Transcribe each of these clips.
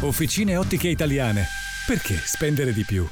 Officine Ottiche Italiane. Perché spendere di più?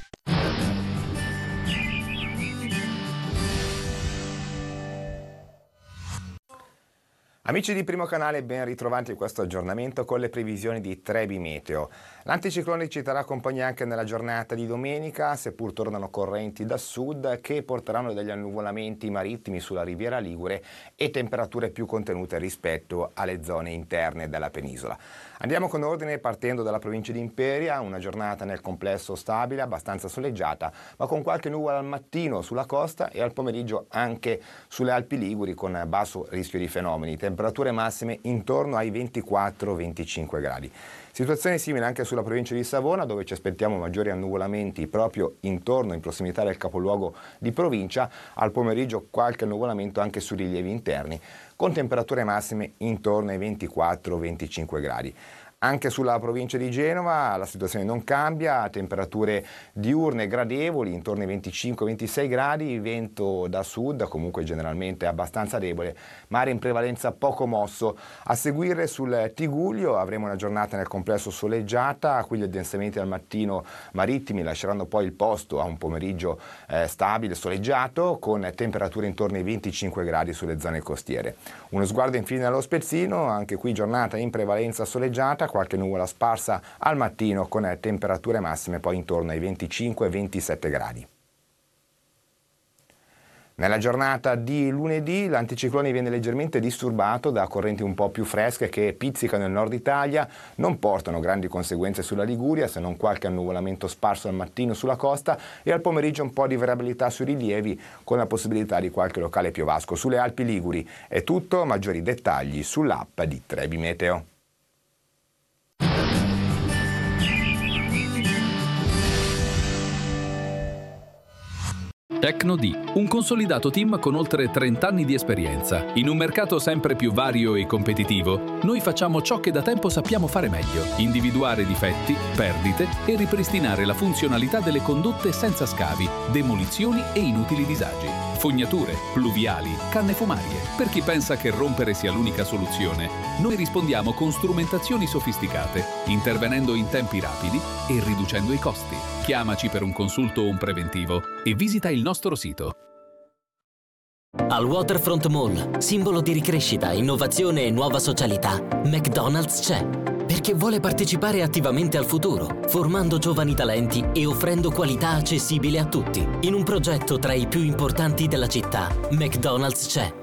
Amici di Primo Canale, ben ritrovati in questo aggiornamento con le previsioni di Trebi Meteo. L'anticiclone ci terrà compagnia anche nella giornata di domenica, seppur tornano correnti da sud che porteranno degli annuvolamenti marittimi sulla Riviera Ligure e temperature più contenute rispetto alle zone interne della penisola. Andiamo con ordine partendo dalla provincia di Imperia, una giornata nel complesso stabile, abbastanza soleggiata, ma con qualche nuvola al mattino sulla costa e al pomeriggio anche sulle Alpi Liguri con basso rischio di fenomeni. Temperature massime intorno ai 24-25 gradi. Situazione simile anche sulla provincia di Savona, dove ci aspettiamo maggiori annuvolamenti proprio intorno, in prossimità del capoluogo di provincia. Al pomeriggio qualche annuvolamento anche sui rilievi interni, con temperature massime intorno ai 24-25 gradi. Anche sulla provincia di Genova la situazione non cambia, temperature diurne gradevoli intorno ai 25-26 gradi, vento da sud comunque generalmente abbastanza debole, mare in prevalenza poco mosso. A seguire sul Tigullio avremo una giornata nel complesso soleggiata, qui gli addensamenti al mattino marittimi lasceranno poi il posto a un pomeriggio stabile, soleggiato, con temperature intorno ai 25 gradi sulle zone costiere. Uno sguardo infine allo Spezzino, anche qui giornata in prevalenza soleggiata, qualche nuvola sparsa al mattino con temperature massime poi intorno ai 25-27 gradi. Nella giornata di lunedì l'anticiclone viene leggermente disturbato da correnti un po' più fresche che pizzicano nel nord Italia, non portano grandi conseguenze sulla Liguria se non qualche annuvolamento sparso al mattino sulla costa e al pomeriggio un po' di variabilità sui rilievi con la possibilità di qualche locale piovasco sulle Alpi Liguri. È tutto, maggiori dettagli sull'app di Trebi Meteo. Tecno-D, un consolidato team con oltre 30 anni di esperienza. In un mercato sempre più vario e competitivo, noi facciamo ciò che da tempo sappiamo fare meglio: individuare difetti, perdite e ripristinare la funzionalità delle condotte senza scavi, demolizioni e inutili disagi. Fognature, pluviali, canne fumarie. Per chi pensa che rompere sia l'unica soluzione, noi rispondiamo con strumentazioni sofisticate, intervenendo in tempi rapidi e riducendo i costi. Chiamaci per un consulto o un preventivo e visita il nostro sito. Al Waterfront Mall, simbolo di ricrescita, innovazione e nuova socialità, McDonald's c'è. Perché vuole partecipare attivamente al futuro, formando giovani talenti e offrendo qualità accessibile a tutti. In un progetto tra i più importanti della città, McDonald's c'è.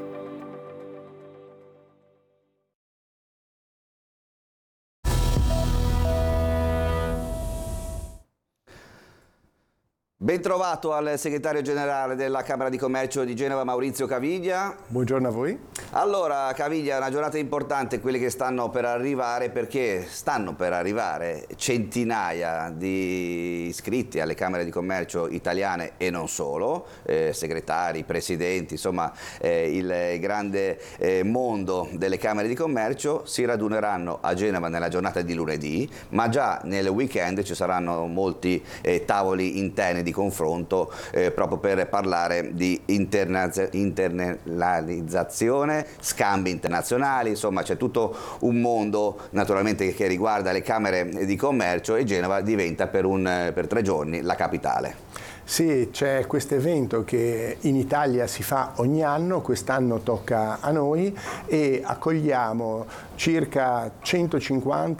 Ben trovato al segretario generale della Camera di Commercio di Genova, Maurizio Caviglia. Buongiorno a voi. Allora, Caviglia, è una giornata importante, quelle che stanno per arrivare, perché stanno per arrivare centinaia di iscritti alle Camere di Commercio italiane e non solo, segretari, presidenti, insomma il grande mondo delle Camere di Commercio si raduneranno a Genova nella giornata di lunedì, ma già nel weekend ci saranno molti tavoli interni di confronto proprio per parlare di internalizzazione, scambi internazionali, insomma c'è tutto un mondo naturalmente che riguarda le Camere di Commercio e Genova diventa per 3 giorni la capitale. Sì, c'è questo evento che in Italia si fa ogni anno, quest'anno tocca a noi e accogliamo circa 150